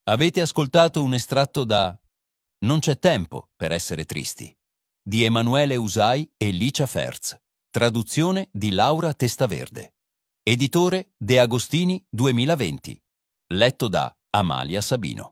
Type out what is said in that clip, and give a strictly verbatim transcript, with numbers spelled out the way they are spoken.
Avete ascoltato un estratto da Non c'è tempo per essere tristi di Emanuele Usai e Licia Ferz, traduzione di Laura Testaverde, editore De Agostini duemilaventi, letto da Amalia Sabino.